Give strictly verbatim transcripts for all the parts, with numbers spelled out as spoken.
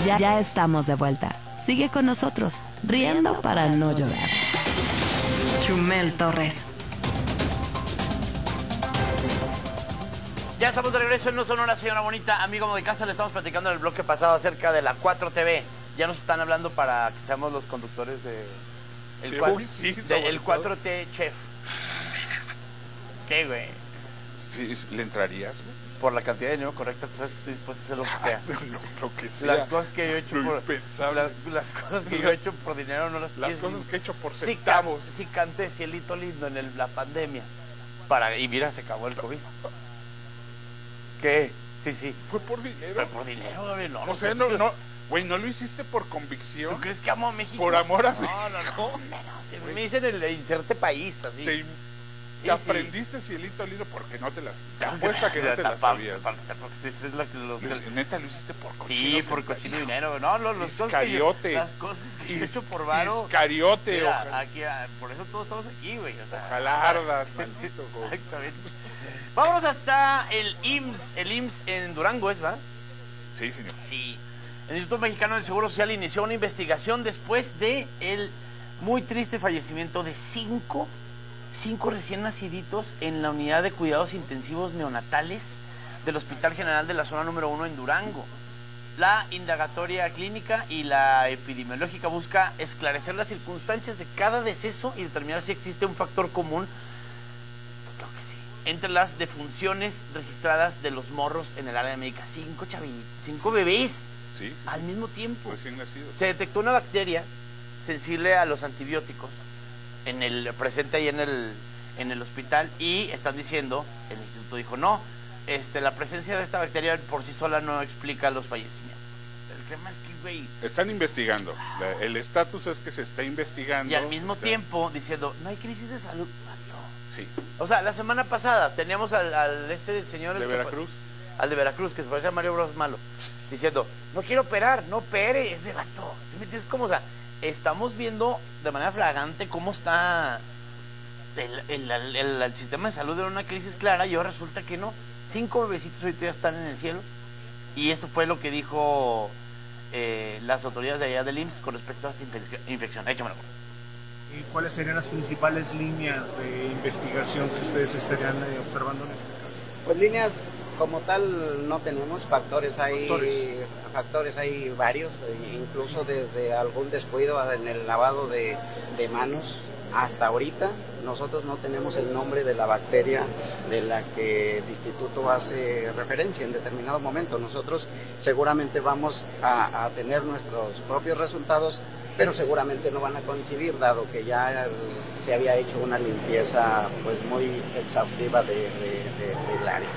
Ya, ya estamos de vuelta. Sigue con nosotros, riendo para no llorar. Chumel Torres. Ya estamos de regreso en No Sonora, señora bonita. Amigo de casa, le estamos platicando en el bloque pasado acerca de la cuatro T V. Ya nos están hablando para que seamos los conductores de... El, sí, cuatro, uy, sí, de, el cuatro T Chef. ¿Qué, güey? Sí, ¿le entrarías, güey? Por la cantidad de dinero correcta, tú sabes que estoy dispuesto a hacer lo que sea. lo, lo que sea. Las cosas que yo he hecho lo por... Las, las cosas que yo he hecho por dinero no las... Las cosas que he hecho por centavos. Sí, can, sí canté Cielito Lindo en el, la pandemia. Para, y mira, se acabó el COVID. ¿Qué? Sí, sí. ¿Fue por dinero? Fue por dinero, güey. No, o sea, no, no... Güey, ¿no lo hiciste por convicción? ¿Tú crees que amo a México? Por amor a México. No, no, no. no, no, no me dicen el inserte país, así. Te, sí, te aprendiste sí. Cielito Lindo porque no te las... Te apuesta que no te las sabías. Porque es lo que... Lo, que neta, lo hiciste por cochino. Sí, por cochino dinero. No, no, los Iscariote. Las cosas que he hecho por varo. Iscariote. Mira, aquí, por eso todos estamos aquí, güey. O sea, ojalá ardas, maldito. Exactamente. Vámonos hasta el I M S S. El I M S S en Durango, ¿es, va? Sí, señor. Sí. El Instituto Mexicano del Seguro Social inició una investigación después de el muy triste fallecimiento de cinco, cinco recién naciditos en la unidad de cuidados intensivos neonatales del Hospital General de la Zona Número uno en Durango. La indagatoria clínica y la epidemiológica busca esclarecer las circunstancias de cada deceso y determinar si existe un factor común, creo que sí, entre las defunciones registradas de los morros en el área médica. Cinco chavitos, cinco bebés. Sí. Al mismo tiempo. Recién nacido. Se detectó una bacteria sensible a los antibióticos en el presente ahí en el en el hospital y están diciendo, el instituto dijo, no, este la presencia de esta bacteria por sí sola no explica los fallecimientos. El tema es que, güey, están investigando. La, el estatus es que se está investigando. Y al mismo está... tiempo diciendo, no hay crisis de salud. Sí. O sea, la semana pasada teníamos al, al este señor... ¿De Veracruz? Al de Veracruz, que se parece a Mario Bros Malo, diciendo, no quiero operar, no opere, es de vato. Es como, o sea, estamos viendo de manera flagrante cómo está el, el, el, el, el sistema de salud en una crisis clara y ahora resulta que no. Cinco bebecitos ahorita ya están en el cielo y esto fue lo que dijo eh, las autoridades de allá del I M S S con respecto a esta infección. Échamelo. ¿Y cuáles serían las principales líneas de investigación que ustedes estarían eh, observando en este caso? Pues líneas como tal no tenemos, factores hay, factores, factores hay varios, incluso desde algún descuido en el lavado de, de manos hasta ahorita. Nosotros no tenemos el nombre de la bacteria de la que el instituto hace referencia en determinado momento. Nosotros seguramente vamos a, a tener nuestros propios resultados, pero seguramente no van a coincidir, dado que ya se había hecho una limpieza pues muy exhaustiva de, de, de, del área.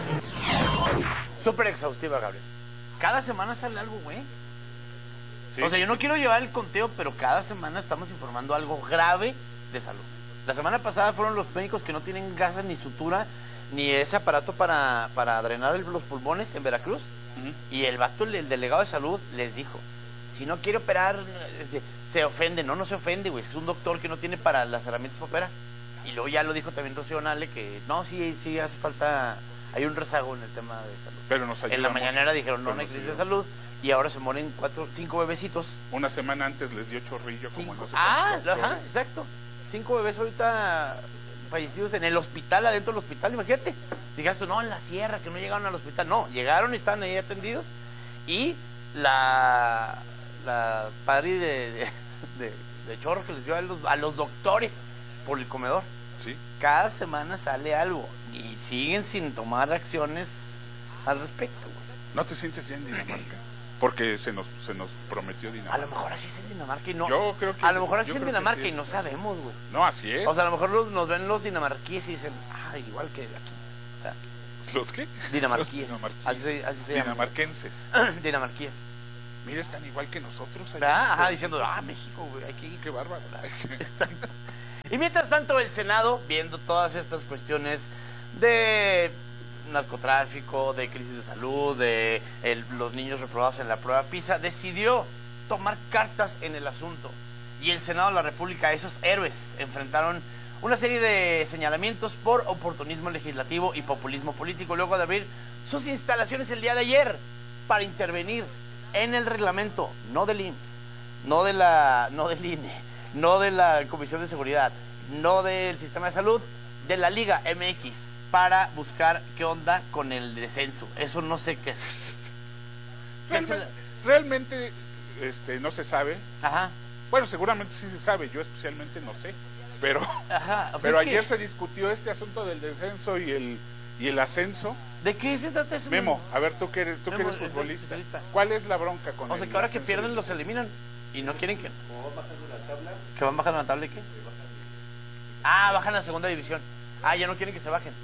Súper exhaustiva, Gabriel. Cada semana sale algo, güey. Sí. O sea, yo no quiero llevar el conteo, pero cada semana estamos informando algo grave de salud. La semana pasada fueron los médicos que no tienen gasas ni sutura, ni ese aparato para, para drenar el, los pulmones en Veracruz. Uh-huh. Y el vato, el, el delegado de salud, les dijo, si no quiere operar, se, se ofende. No, no se ofende, güey. Es un doctor que no tiene para las herramientas para operar. Y luego ya lo dijo también Rocío Nale, que no, sí, sí hace falta... Hay un rezago en el tema de salud. Pero nos ayuda en la mucho. mañanera dijeron, no, no hay crisis de salud. Y ahora se mueren cuatro, cinco bebecitos. Una semana antes les dio chorrillo. Cinco. Como no sé Ah, ajá, exacto. Cinco bebés ahorita fallecidos en el hospital, adentro del hospital, imagínate. Dijeron, no, en la sierra, que no llegaron al hospital. No, llegaron y están ahí atendidos. Y la, la padre de, de, de, de chorro que les dio a los, a los doctores por el comedor. Sí. Cada semana sale algo. Y siguen sin tomar acciones al respecto, güey. ¿No te sientes ya en Dinamarca? Porque se nos, se nos prometió Dinamarca. A lo mejor así es en Dinamarca y no. Yo creo que a lo mejor así es en Dinamarca sí y no es. sabemos, güey. No, así es. O sea, a lo mejor los, nos ven los dinamarquíes y dicen, ah, igual que aquí. O sea, ¿los qué? Dinamarquíes. Los dinamarquíes. Así se, así se llama. Dinamarquenses. Dinamarquíes. Mira, están igual que nosotros. Allá, ajá, diciendo, ah, México, güey, hay que ir. Qué bárbaro. Exacto. Y mientras tanto, el Senado, viendo todas estas cuestiones de narcotráfico, de crisis de salud, de el, los niños reprobados en la prueba PISA, decidió tomar cartas en el asunto. Y el Senado de la República, esos héroes, enfrentaron una serie de señalamientos por oportunismo legislativo y populismo político, luego de abrir sus instalaciones el día de ayer para intervenir en el reglamento, no del I M S S, no de la, no del I N E, no de la Comisión de Seguridad, no del Sistema de Salud, de la Liga M X, para buscar qué onda con el descenso. Eso no sé qué es. ¿Qué Realmente, es el... realmente este, no se sabe. Ajá. Bueno, seguramente sí se sabe, yo especialmente no sé. Pero, Ajá, o sea, pero es ayer que... se discutió este asunto del descenso y el, y el ascenso. ¿De qué se trata eso? Memo, a ver, tú que eres, tú que Memo, eres es futbolista, futbolista. ¿cuál es la bronca con O sea, el que ahora que ascenso pierden y- los eliminan y no quieren que... ¿Que van bajando la tabla y qué? Ah, bajan a la segunda división. Ah, ya no quieren que se bajen.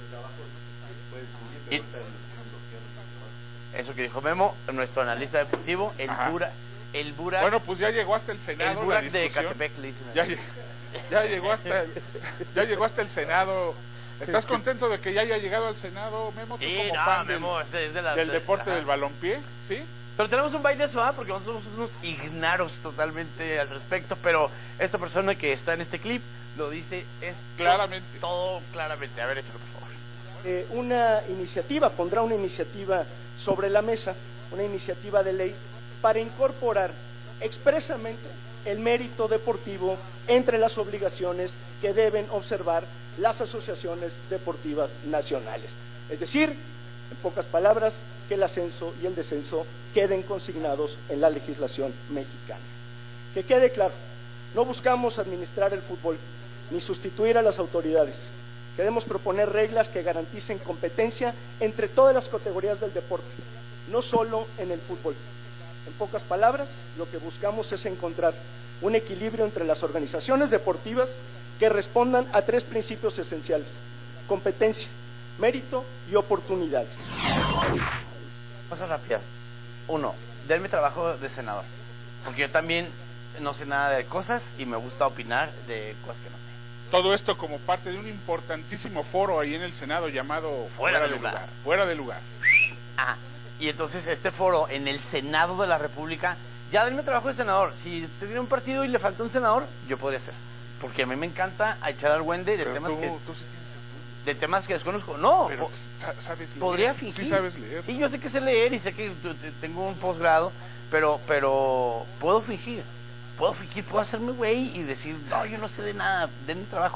Y... Eso que dijo Memo, nuestro analista deportivo, el Ajá. Burak, el Burak, Bueno, pues ya llegó hasta el Senado el la Burak de discusión. Catepec, le dicen. Ya, lle- ya llegó hasta el, ya llegó hasta el Senado. ¿Estás contento de que ya haya llegado al Senado, Memo? Tú Sí, como no, fan del, Memo, es de, es de la, del de- deporte ajá. del balompié, ¿sí? Pero tenemos un baile eso, ¿ah? Porque nosotros somos unos ignaros totalmente al respecto, pero esta persona que está en este clip lo dice es Claramente. todo claramente. A ver, échalo, por favor. Eh, una iniciativa, pondrá una iniciativa sobre la mesa, una iniciativa de ley para incorporar expresamente el mérito deportivo entre las obligaciones que deben observar las asociaciones deportivas nacionales. Es decir, en pocas palabras, que el ascenso y el descenso queden consignados en la legislación mexicana. Que quede claro, no buscamos administrar el fútbol ni sustituir a las autoridades. Queremos proponer reglas que garanticen competencia entre todas las categorías del deporte, no solo en el fútbol. En pocas palabras, lo que buscamos es encontrar un equilibrio entre las organizaciones deportivas que respondan a tres principios esenciales: competencia, mérito y oportunidades. Cosas rápidas. Uno, denme trabajo de senador, porque yo también no sé nada de cosas y me gusta opinar de cosas que no sé. Todo esto como parte de un importantísimo foro ahí en el Senado llamado Fuera de lugar. Fuera de lugar. Ah, y entonces este foro en el Senado de la República, ya denme trabajo de senador. Si usted tiene un partido y le falta un senador, yo podría ser. Porque a mí me encanta echar al Wendy de Pero temas tú, que tú sí tienes estudio. de temas que desconozco. No, Pero po- sa- sabes leer. podría fingir. Sí sabes leer. Sí, yo sé que sé leer y sé que tu- te- tengo un posgrado, pero pero puedo fingir. Puedo fingir, puedo hacerme güey y decir, no, yo no sé de nada, denme trabajo.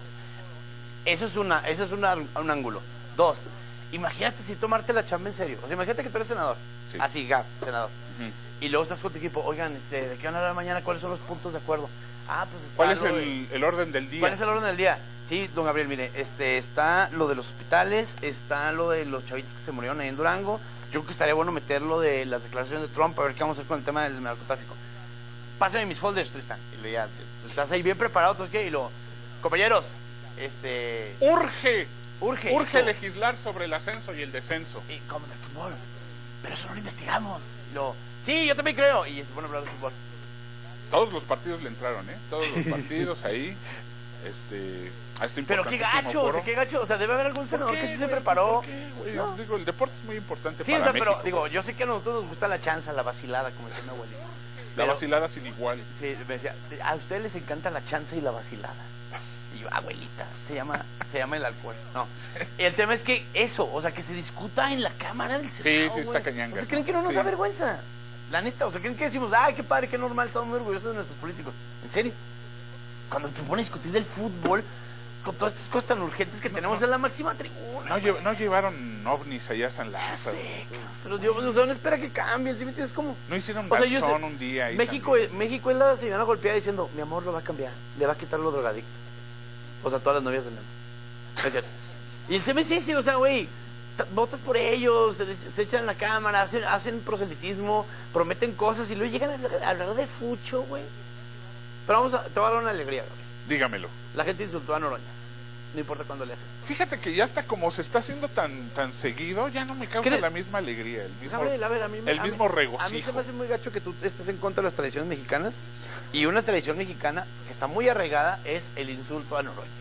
Eso es una, eso es una, un ángulo. Dos, imagínate si tomarte la chamba en serio. O sea, imagínate que tú eres senador. Sí. Así, Gab, senador. Ujú. Y luego estás con tu equipo, oigan, este, ¿de qué van a hablar mañana? ¿Cuáles son los puntos de acuerdo? Ah, pues está ¿Cuál es lo de- el, el orden del día? ¿Cuál es el orden del día? Sí, don Gabriel, mire, este, está lo de los hospitales, está lo de los chavitos que se murieron ahí en Durango. Yo creo que estaría bueno meter lo de las declaraciones de Trump, a ver qué vamos a hacer con el tema del narcotráfico. Pásame mis folders, Tristan. Y le ya, tú estás ahí bien preparado, ¿tú qué? Y lo, compañeros, este, Urge, urge. urge esto. legislar sobre el ascenso y el descenso. Y como del fútbol, pero eso no lo investigamos. Y lo, sí, yo también creo. Y es bueno hablar de fútbol. Todos los partidos le entraron, ¿eh? Todos los partidos ahí, este, a este Pero qué importantísimo gacho, o foro. sea, qué gacho. O sea, debe haber algún ¿Por senador qué, que sí se güey? preparó. ¿Por qué, güey? No. Digo, el deporte es muy importante Sí, o para sea, pero México. digo, yo sé que a nosotros nos gusta la chanza, la vacilada, como decía mi abuelita. La Pero- vacilada sin igual. Sí, me decía, a ustedes les encanta la chanza y la vacilada. Y yo, abuelita, se llama, se llama el alcohol. No. Y el tema es que eso, o sea, que se discuta en la Cámara del Senado. sí, está güey. cañanga, O sea, creen que no nos sí. da vergüenza. La neta, o sea, creen que decimos, ay, qué padre, qué normal, estamos muy orgullosos de nuestros políticos. ¿En serio? Cuando te pones a discutir del fútbol, con todas estas cosas tan urgentes que tenemos en la máxima tribuna. No, lle- no llevaron ovnis allá a San Lázaro. Sí, pero Dios, o sea, no espera que cambien, ¿sí me entiendes? Como... No hicieron O sea, yo danzón sé- un día. ahí México, también. es, México es la señora golpeada diciendo, mi amor lo va a cambiar, le va a quitar lo drogadicto. O sea, todas las novias del Memo. Es cierto. Y el tema es ese, o sea, güey, ta- votas por ellos, se, se echan en la cámara, hacen, hacen proselitismo, prometen cosas y luego llegan a hablar, a hablar de fucho, güey. Pero vamos a, te voy a dar una alegría, Gabriel. Dígamelo. La gente insultó a Noroña, no importa cuándo le haces. Fíjate que ya está como se está haciendo tan tan seguido, ya no me causa ¿Qué? la misma alegría, el mismo, Gabriel, a ver, a mí me- el a mí- mismo A mí se regocijo. me hace muy gacho que tú estés en contra de las tradiciones mexicanas y una tradición mexicana que está muy arraigada es el insulto a Noroña.